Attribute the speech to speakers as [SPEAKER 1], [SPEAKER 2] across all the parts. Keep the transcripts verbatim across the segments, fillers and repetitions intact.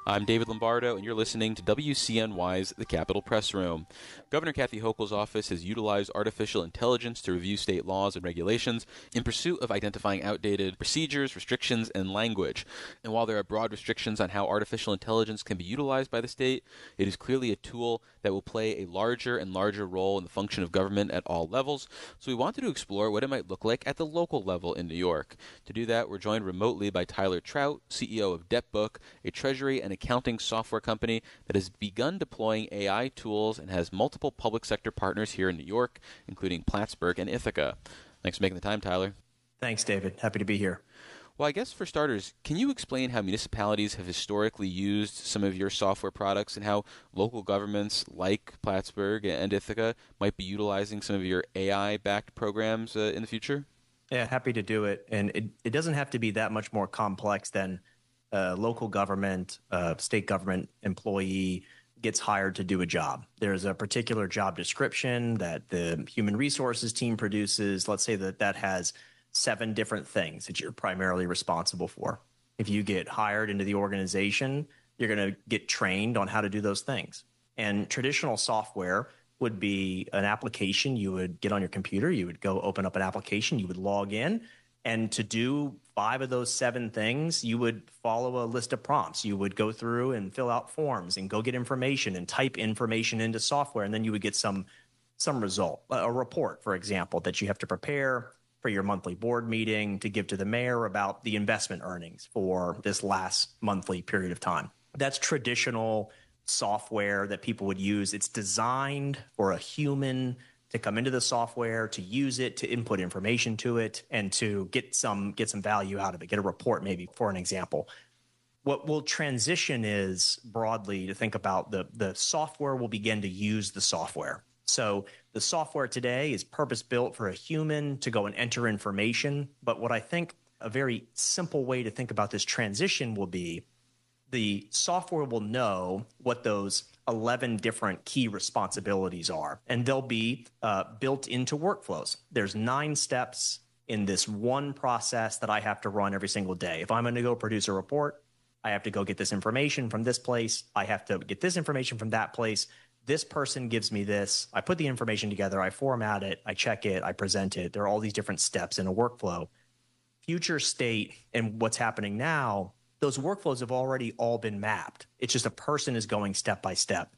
[SPEAKER 1] I'm David Lombardo, and you're listening to W C N Y's The Capitol Press Room. Governor Kathy Hochul's office has utilized artificial intelligence to review state laws and regulations in pursuit of identifying outdated procedures, restrictions, and language. And while there are broad restrictions on how artificial intelligence can be utilized by the state, it is clearly a tool that will play a larger and larger role in the function of government at all levels. So we wanted to explore what it might look like at the local level in New York. To do that, we're joined remotely by Tyler Trout, C E O of DebtBook, a treasury and accounting software company that has begun deploying A I tools and has multiple public sector partners here in New York, including Plattsburgh and Ithaca. Thanks for making the time, Tyler.
[SPEAKER 2] Thanks, David. Happy to be here.
[SPEAKER 1] Well, I guess for starters, can you explain how municipalities have historically used some of your software products and how local governments like Plattsburgh and Ithaca might be utilizing some of your A I-backed programs uh, in the future?
[SPEAKER 2] Yeah, happy to do it. And it, it doesn't have to be that much more complex than a local government, uh, state government employee gets hired to do a job. There's a particular job description that the human resources team produces. Let's say that that has seven different things that you're primarily responsible for. If you get hired into the organization, you're going to get trained on how to do those things. And traditional software would be an application you would get on your computer. You would go open up an application, you would log in, and to do five of those seven things, you would follow a list of prompts. You would go through and fill out forms and go get information and type information into software, and then you would get some some result, a report, for example, that you have to prepare for your monthly board meeting to give to the mayor about the investment earnings for this last monthly period of time. That's traditional software that people would use. It's designed for a human to come into the software, to use it, to input information to it, and to get some get some value out of it, get a report maybe, for an example. What will transition is broadly to think about the, the software will begin to use the software. So the software today is purpose-built for a human to go and enter information. But what I think a very simple way to think about this transition will be the software will know what those eleven different key responsibilities are, and they'll be uh, built into workflows. There's nine steps in this one process that I have to run every single day. If I'm going to go produce a report, I have to go get this information from this place. I have to get this information from that place. This person gives me this. I put the information together. I format it. I check it. I present it. There are all these different steps in a workflow. Future state and what's happening now, those workflows have already all been mapped. It's just a person is going step by step.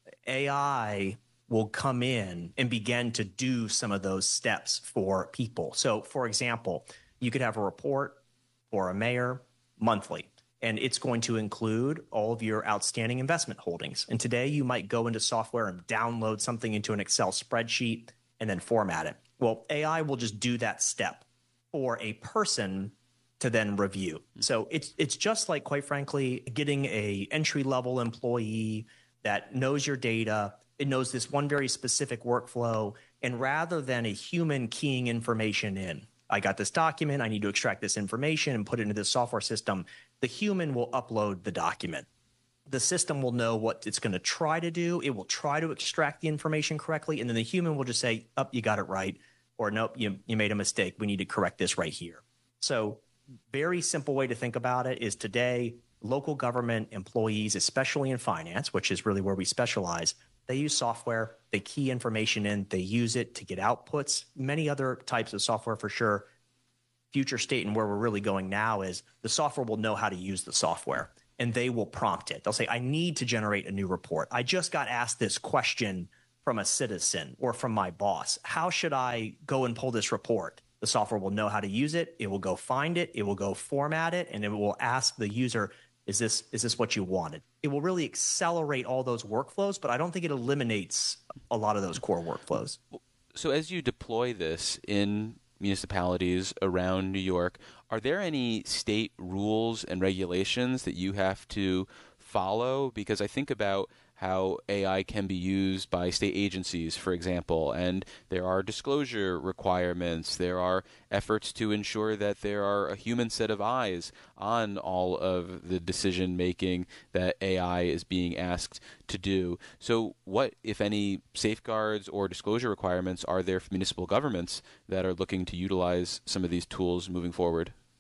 [SPEAKER 2] A I will come in and begin to do some of those steps for people. So, for example, you could have a report for a mayor monthly, and it's going to include all of your outstanding investment holdings. And today you might go into software and download something into an Excel spreadsheet and then format it. Well, A I will just do that step for a person to then review. So it's it's just like, quite frankly, getting a entry-level employee that knows your data, it knows this one very specific workflow, and rather than a human keying information in, I got this document, I need to extract this information and put it into this software system, the human will upload the document. The system will know what it's going to try to do. It will try to extract the information correctly, and then the human will just say, oh, you got it right, or nope, you, you made a mistake. We need to correct this right here. So very simple way to think about it is today, local government employees, especially in finance, which is really where we specialize, they use software, they key information in, they use it to get outputs, many other types of software for sure. Future state and where we're really going now is the software will know how to use the software, and they will prompt it. They'll say, I need to generate a new report. I just got asked this question from a citizen or from my boss. How should I go and pull this report? The software will know how to use it. It will go find it. It will go format it, and it will ask the user, is this is this what you wanted? It will really accelerate all those workflows, but I don't think it eliminates a lot of those core workflows.
[SPEAKER 1] So as you deploy this in municipalities around New York, are there any state rules and regulations that you have to follow? Because I think about how A I can be used by state agencies, for example, and there are disclosure requirements. There are efforts to ensure that there are a human set of eyes on all of the decision making that A I is being asked to do. So what, if any, safeguards or disclosure requirements are there for municipal governments that are looking to utilize some of these tools moving forward?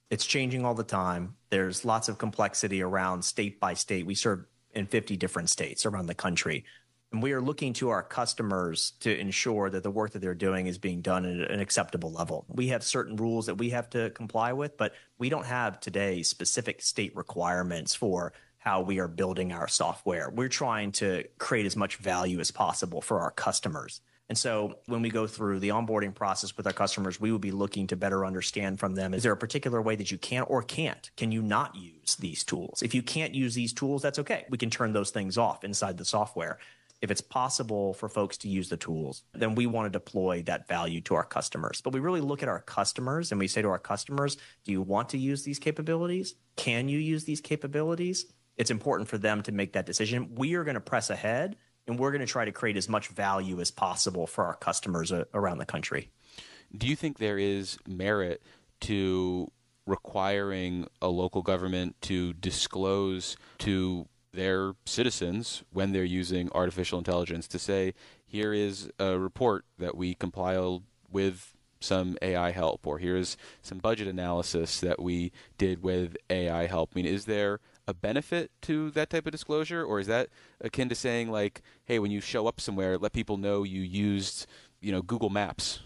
[SPEAKER 2] It's changing all the time. There's lots of complexity around state by state. We serve in fifty different states around the country. And we are looking to our customers to ensure that the work that they're doing is being done at an acceptable level. We have certain rules that we have to comply with, but we don't have today specific state requirements for how we are building our software. We're trying to create as much value as possible for our customers. And so when we go through the onboarding process with our customers, we will be looking to better understand from them, is there a particular way that you can or can't? Can you not use these tools? If you can't use these tools, that's okay. We can turn those things off inside the software. If it's possible for folks to use the tools, then we want to deploy that value to our customers. But we really look at our customers and we say to our customers, do you want to use these capabilities? Can you use these capabilities? It's important for them to make that decision. We are going to press ahead and we're going to try to create as much value as possible for our customers uh, around the country.
[SPEAKER 1] Do you think there is merit to requiring a local government to disclose to their citizens when they're using artificial intelligence to say, here is a report that we compiled with some A I help, or here's some budget analysis that we did with A I help? I mean, is there a benefit to that type of disclosure, or is that akin to saying like, hey, when you show up somewhere, let people know you used, you know, Google Maps?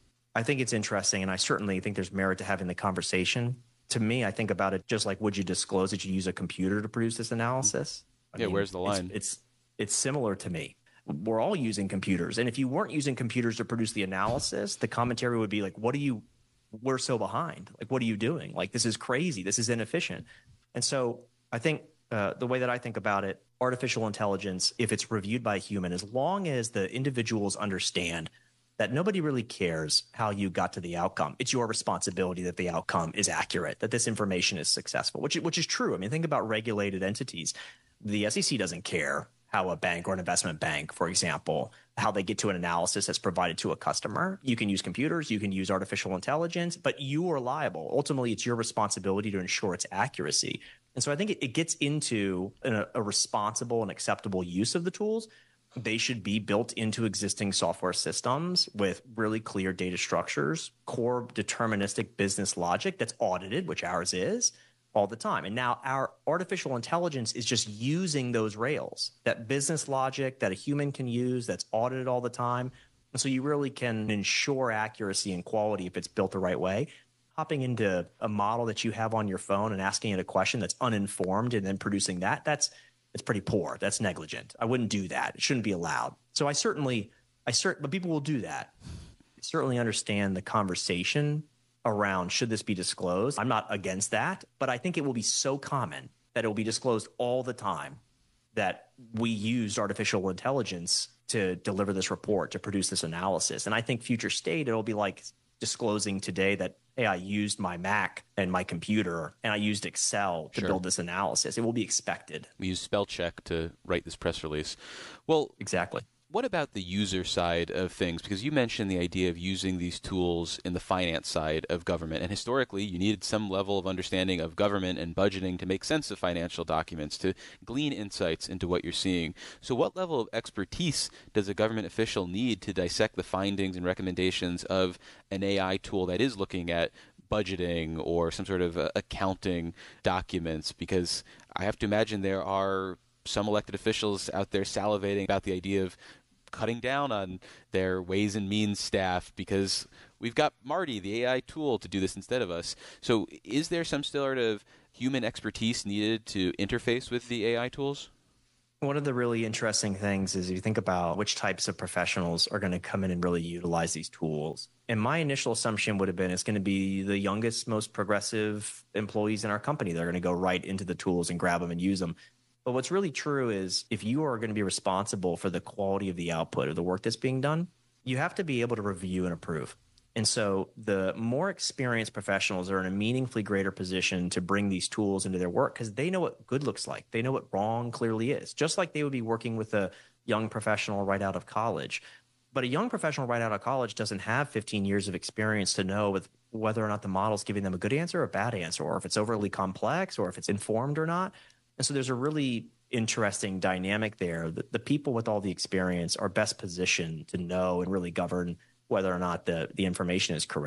[SPEAKER 2] I think it's interesting, and I certainly think there's merit to having the conversation. To me, I think about it just like, would you disclose that you use a computer to produce this analysis? I
[SPEAKER 1] yeah,
[SPEAKER 2] mean,
[SPEAKER 1] where's the line?
[SPEAKER 2] It's, it's it's similar to me. We're all using computers, and if you weren't using computers to produce the analysis, the commentary would be like, "What are you? We're so behind. Like, what are you doing? Like, this is crazy. This is inefficient." And so, I think uh, the way that I think about it, artificial intelligence, if it's reviewed by a human, as long as the individuals understand that nobody really cares how you got to the outcome. It's your responsibility that the outcome is accurate, that this information is successful, which, which is true. I mean, think about regulated entities. The S E C doesn't care how a bank or an investment bank, for example, how they get to an analysis that's provided to a customer. You can use computers, you can use artificial intelligence, but you are liable. Ultimately, it's your responsibility to ensure its accuracy. And so I think it, it gets into a, a responsible and acceptable use of the tools. They should be built into existing software systems with really clear data structures, core deterministic business logic that's audited, which ours is, all the time. And now our artificial intelligence is just using those rails, that business logic that a human can use, that's audited all the time. And so you really can ensure accuracy and quality if it's built the right way. Hopping into a model that you have on your phone and asking it a question that's uninformed and then producing that, that's it's pretty poor. That's negligent. I wouldn't do that. It shouldn't be allowed. So I certainly, I cert, but people will do that. I certainly understand the conversation around should this be disclosed. I'm not against that, but I think it will be so common that it will be disclosed all the time that we used artificial intelligence to deliver this report, to produce this analysis. And I think future state, it'll be like disclosing today that, hey, I used my Mac and my computer and I used Excel to
[SPEAKER 1] Sure.
[SPEAKER 2] build this analysis. It will be expected.
[SPEAKER 1] We use spell check to write this press release. Well,
[SPEAKER 2] Exactly.
[SPEAKER 1] what about the user side of things? Because you mentioned the idea of using these tools in the finance side of government. And historically, you needed some level of understanding of government and budgeting to make sense of financial documents, to glean insights into what you're seeing. So what level of expertise does a government official need to dissect the findings and recommendations of an A I tool that is looking at budgeting or some sort of uh, accounting documents? Because I have to imagine there are some elected officials out there salivating about the idea of cutting down on their Ways and Means staff because we've got Marty, the A I tool, to do this instead of us. So is there some sort of human expertise needed to interface with the A I tools?
[SPEAKER 2] One of the really interesting things is you think about which types of professionals are going to come in and really utilize these tools. And my initial assumption would have been it's going to be the youngest, most progressive employees in our company. They're going to go right into the tools and grab them and use them. But what's really true is if you are going to be responsible for the quality of the output of the work that's being done, you have to be able to review and approve. And so the more experienced professionals are in a meaningfully greater position to bring these tools into their work because they know what good looks like. They know what wrong clearly is, just like they would be working with a young professional right out of college. But a young professional right out of college doesn't have fifteen years of experience to know with whether or not the model's giving them a good answer or a bad answer, or if it's overly complex or if it's informed or not. And so there's a really interesting dynamic there. The, the people with all the experience are best positioned to know and really govern whether or not the, the information is correct.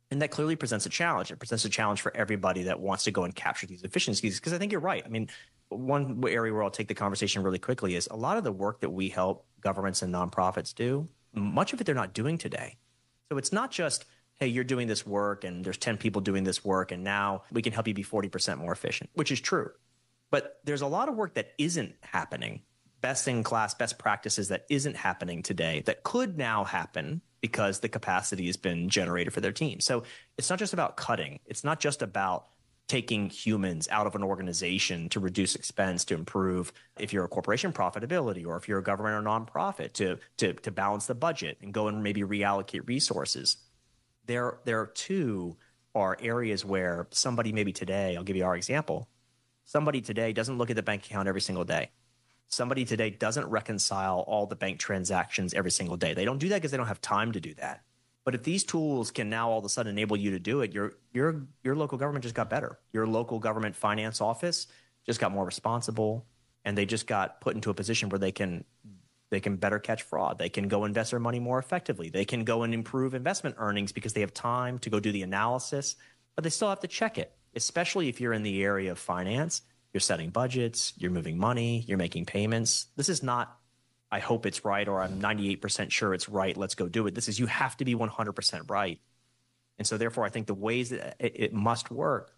[SPEAKER 2] And that clearly presents a challenge. It presents a challenge for everybody that wants to go and capture these efficiencies, because I think you're right. I mean, one area where I'll take the conversation really quickly is a lot of the work that we help governments and nonprofits do, much of it they're not doing today. So it's not just, hey, you're doing this work and there's ten people doing this work and now we can help you be forty percent more efficient, which is true. But there's a lot of work that isn't happening, best in class, best practices that isn't happening today that could now happen because the capacity has been generated for their team. So it's not just about cutting. It's not just about taking humans out of an organization to reduce expense, to improve, if you're a corporation, profitability, or if you're a government or nonprofit, to, to, to balance the budget and go and maybe reallocate resources. There, there too are areas where somebody maybe today, I'll give you our example, somebody today doesn't look at the bank account every single day. Somebody today doesn't reconcile all the bank transactions every single day. They don't do that because they don't have time to do that. But if these tools can now all of a sudden enable you to do it, your your your local government just got better. Your local government finance office just got more responsible, and they just got put into a position where they can they can better catch fraud. They can go invest their money more effectively. They can go and improve investment earnings because they have time to go do the analysis, but they still have to check it, especially if you're in the area of finance. You're setting budgets, you're moving money, you're making payments. This is not, I hope it's right, or I'm ninety-eight percent sure it's right, let's go do it. This is, you have to be one hundred percent right. And so therefore, I think the ways that it, it must work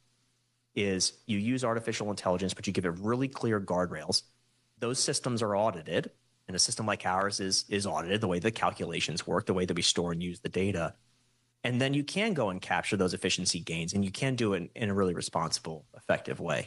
[SPEAKER 2] is you use artificial intelligence, but you give it really clear guardrails. Those systems are audited, and a system like ours is, is audited, the way the calculations work, the way that we store and use the data. And then you can go and capture those efficiency gains, and you can do it in, in a really responsible, effective way.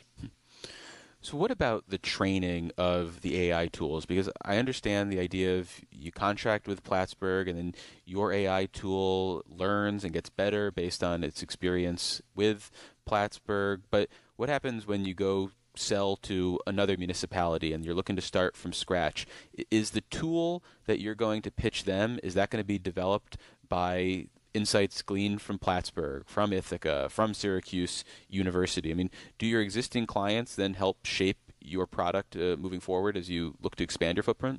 [SPEAKER 1] So what about the training of the A I tools? Because I understand the idea of you contract with Plattsburgh and then your A I tool learns and gets better based on its experience with Plattsburgh. But what happens when you go sell to another municipality and you're looking to start from scratch? Is the tool that you're going to pitch them, is that going to be developed by insights gleaned from Plattsburgh, from Ithaca, from Syracuse University? I mean, do your existing clients then help shape your product uh, moving forward as you look to expand your footprint?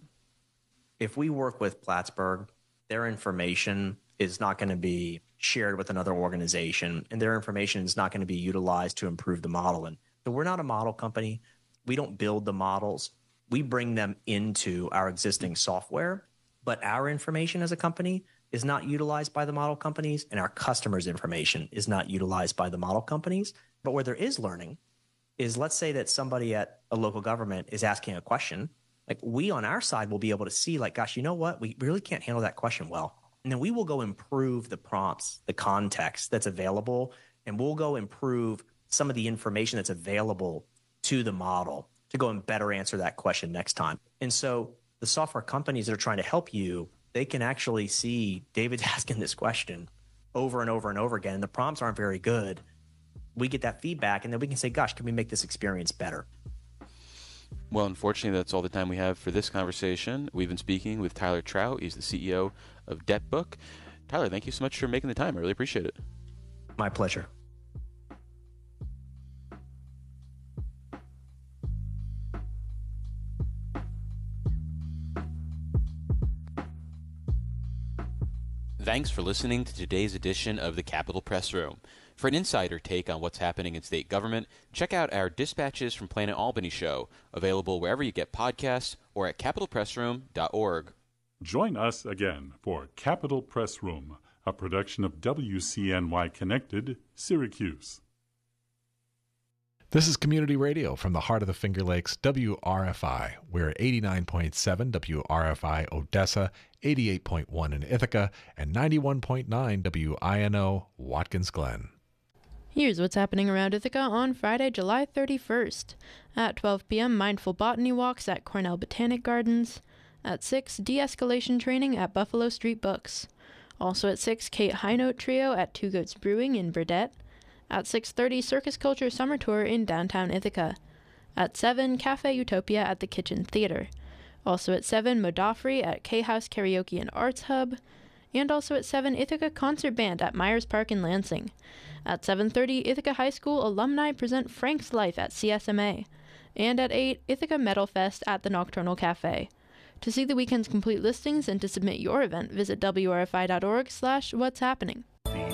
[SPEAKER 2] If we work with Plattsburgh, their information is not going to be shared with another organization, and their information is not going to be utilized to improve the model. And so we're not a model company. We don't build the models. We bring them into our existing software, but our information as a company is not utilized by the model companies, and our customers' information is not utilized by the model companies. But where there is learning is, let's say that somebody at a local government is asking a question. Like, we on our side will be able to see, like, gosh, you know what? We really can't handle that question well. And then we will go improve the prompts, the context that's available, and we'll go improve some of the information that's available to the model to go and better answer that question next time. And so the software companies that are trying to help you, they can actually see David's asking this question over and over and over again, and the prompts aren't very good. We get that feedback, and then we can say, gosh, can we make this experience better?
[SPEAKER 1] Well, unfortunately, that's all the time we have for this conversation. We've been speaking with Tyler Trout. He's the C E O of DebtBook. Tyler, thank you so much for making the time. I really appreciate it.
[SPEAKER 2] My pleasure.
[SPEAKER 1] Thanks for listening to today's edition of the Capitol Press Room. For an insider take on what's happening in state government, check out our Dispatches from Planet Albany show, available wherever you get podcasts or at capitol press room dot org.
[SPEAKER 3] Join us again for Capitol Press Room, a production of W C N Y Connected, Syracuse.
[SPEAKER 4] This is Community Radio from the heart of the Finger Lakes, W R F I. We're at eighty-nine point seven W R F I Odessa, eighty-eight point one in Ithaca, and ninety-one point nine W I N O Watkins Glen.
[SPEAKER 5] Here's what's happening around Ithaca on Friday, July thirty-first. At twelve p.m., mindful botany walks at Cornell Botanic Gardens. At six, de-escalation training at Buffalo Street Books. Also at six, Kate High Note Trio at Two Goats Brewing in Burdett. At six thirty, Circus Culture Summer Tour in downtown Ithaca. At seven, Cafe Utopia at the Kitchen Theater. Also at seven, Modafri at K-House Karaoke and Arts Hub. And also at seven, Ithaca Concert Band at Myers Park in Lansing. At seven thirty, Ithaca High School alumni present Frank's Life at C S M A. And at eight, Ithaca Metal Fest at the Nocturnal Cafe. To see the weekend's complete listings and to submit your event, visit W R F I dot org slash what's happening.
[SPEAKER 3] The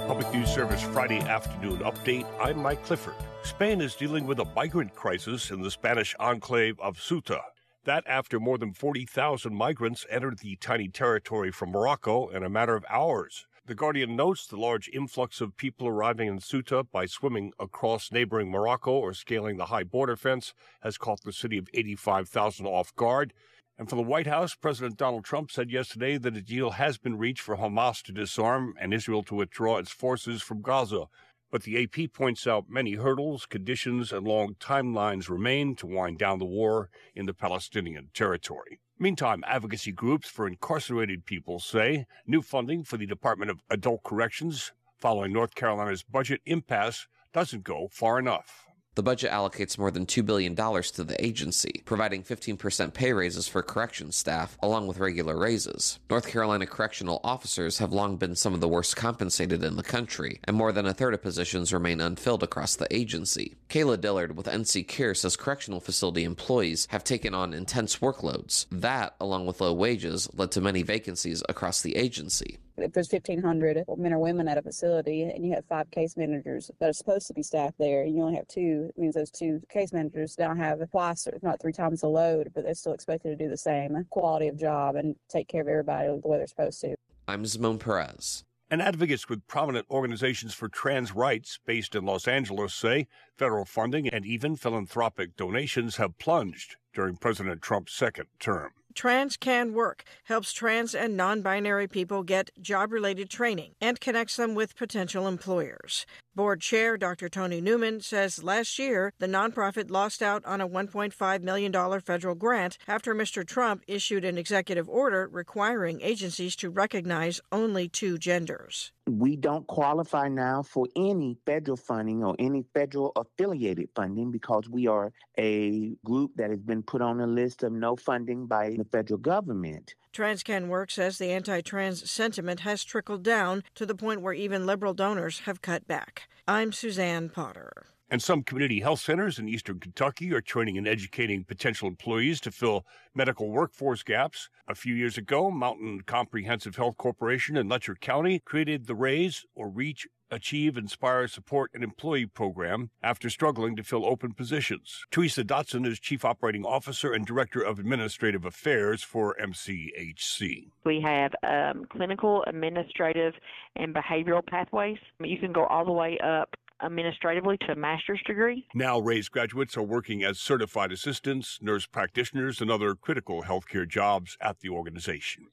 [SPEAKER 6] Public News Service Friday afternoon update. I'm Mike Clifford. Spain is dealing with a migrant crisis in the Spanish enclave of Ceuta. That after more than forty thousand migrants entered the tiny territory from Morocco in a matter of hours. The Guardian notes the large influx of people arriving in Ceuta by swimming across neighboring Morocco or scaling the high border fence has caught the city of eighty-five thousand off guard. And for the White House, President Donald Trump said yesterday that a deal has been reached for Hamas to disarm and Israel to withdraw its forces from Gaza. But the A P points out many hurdles, conditions, and long timelines remain to wind down the war in the Palestinian territory. Meantime, advocacy groups for incarcerated people say new funding for the Department of Adult Corrections following North Carolina's budget impasse doesn't go far enough.
[SPEAKER 7] The budget allocates more than two billion dollars to the agency, providing fifteen percent pay raises for corrections staff, along with regular raises. North Carolina correctional officers have long been some of the worst compensated in the country, and more than a third of positions remain unfilled across the agency. Kayla Dillard with N C CARE says correctional facility employees have taken on intense workloads. That, along with low wages, led to many vacancies across the agency.
[SPEAKER 8] If there's fifteen hundred men or women at a facility and you have five case managers that are supposed to be staffed there and you only have two, it means those two case managers now have twice or if not three times the load, but they're still expected to do the same quality of job and take care of everybody the way they're supposed to.
[SPEAKER 7] I'm Simone Perez.
[SPEAKER 6] And advocates with prominent organizations for trans rights based in Los Angeles say federal funding and even philanthropic donations have plunged during President Trump's second term.
[SPEAKER 9] Trans Can Work helps trans and non-binary people get job-related training and connects them with potential employers. Board Chair Doctor Tony Newman says last year the nonprofit lost out on a one point five million dollars federal grant after Mister Trump issued an executive order requiring agencies to recognize only two genders.
[SPEAKER 10] We don't qualify now for any federal funding or any federal affiliated funding because we are a group that has been put on a list of no funding by the federal government.
[SPEAKER 9] Trans Can Work says the anti-trans sentiment has trickled down to the point where even liberal donors have cut back. I'm Suzanne Potter.
[SPEAKER 6] And some community health centers in eastern Kentucky are training and educating potential employees to fill medical workforce gaps. A few years ago, Mountain Comprehensive Health Corporation in Letcher County created the RAISE, or Reach, Achieve, Inspire, Support, and Employee program after struggling to fill open positions. Teresa Dotson is Chief Operating Officer and Director of Administrative Affairs for M C H C.
[SPEAKER 11] We have um, clinical, administrative, and behavioral pathways. You can go all the way up administratively to a master's degree.
[SPEAKER 6] Now, RAISE graduates are working as certified assistants, nurse practitioners, and other critical healthcare jobs at the organization.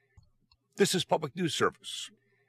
[SPEAKER 6] This is Public News Service.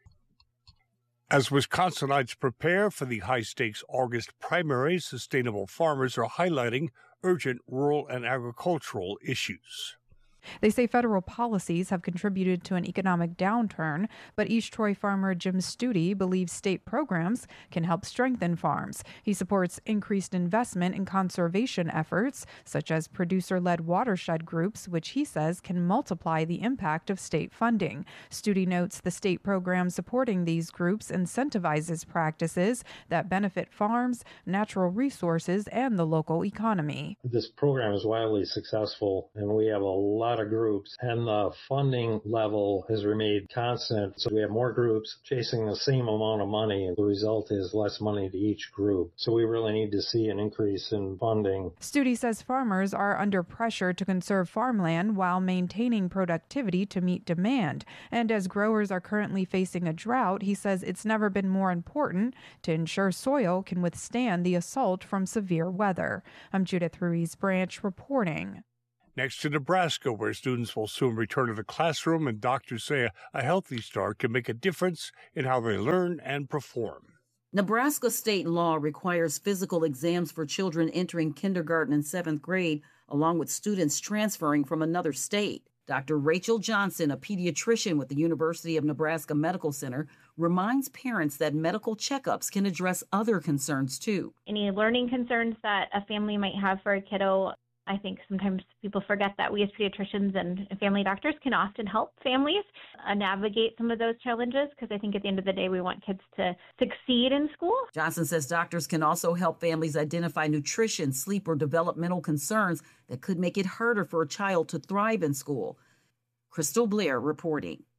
[SPEAKER 6] As Wisconsinites prepare for the high-stakes August primaries, sustainable farmers are highlighting urgent rural and agricultural issues.
[SPEAKER 12] They say federal policies have contributed to an economic downturn, but East Troy farmer Jim Studi believes state programs can help strengthen farms. He supports increased investment in conservation efforts, such as producer-led watershed groups, which he says can multiply the impact of state funding. Studi notes the state program supporting these groups incentivizes practices that benefit farms, natural resources, and the local economy.
[SPEAKER 13] This program is wildly successful, and we have a lot of groups, and the funding level has remained constant. So we have more groups chasing the same amount of money, and the result is less money to each group. So we really need to see an increase in funding.
[SPEAKER 12] Studi says farmers are under pressure to conserve farmland while maintaining productivity to meet demand. And as growers are currently facing a drought, he says it's never been more important to ensure soil can withstand the assault from severe weather. I'm Judith Ruiz Branch reporting.
[SPEAKER 6] Next to Nebraska, where students will soon return to the classroom, and doctors say a healthy start can make a difference in how they learn and perform.
[SPEAKER 14] Nebraska state law requires physical exams for children entering kindergarten and seventh grade, along with students transferring from another state. Doctor Rachel Johnson, a pediatrician with the University of Nebraska Medical Center, reminds parents that medical checkups can address other concerns, too.
[SPEAKER 15] Any learning concerns that a family might have for a kiddo, I think sometimes people forget that we as pediatricians and family doctors can often help families uh, navigate some of those challenges, because I think at the end of the day, we want kids to succeed in school.
[SPEAKER 14] Johnson says doctors can also help families identify nutrition, sleep, or developmental concerns that could make it harder for a child to thrive in school. Crystal Blair reporting.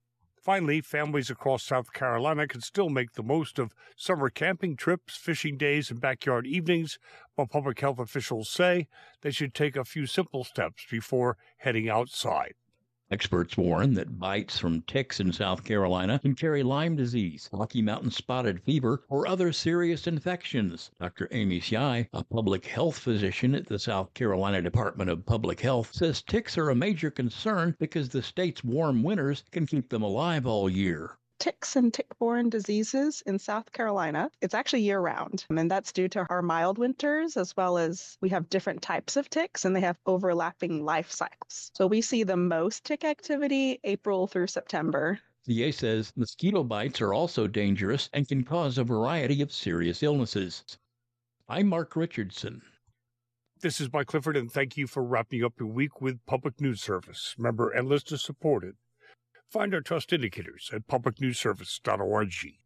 [SPEAKER 6] Finally, families across South Carolina can still make the most of summer camping trips, fishing days, and backyard evenings, but public health officials say they should take a few simple steps before heading outside.
[SPEAKER 16] Experts warn that bites from ticks in South Carolina can carry Lyme disease, Rocky Mountain spotted fever, or other serious infections. Doctor Amy Shai, a public health physician at the South Carolina Department of Public Health, says ticks are a major concern because the state's warm winters can keep them alive all year.
[SPEAKER 17] Ticks and tick-borne diseases in South Carolina, it's actually year-round, and that's due to our mild winters, as well as we have different types of ticks, and they have overlapping life cycles. So we see the most tick activity April through September.
[SPEAKER 16] C A says mosquito bites are also dangerous and can cause a variety of serious illnesses. I'm Mark Richardson.
[SPEAKER 6] This is Mike Clifford, and thank you for wrapping up your week with Public News Service. Member and listener supported. Find our trust indicators at public news service dot org.